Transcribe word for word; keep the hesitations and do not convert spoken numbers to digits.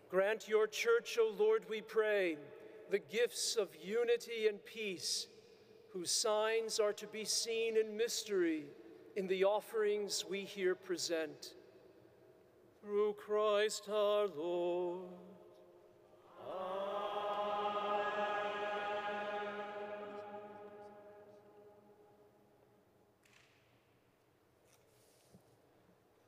Grant your church, O Lord, we pray, the gifts of unity and peace, whose signs are to be seen in mystery in the offerings we here present. Through Christ our Lord.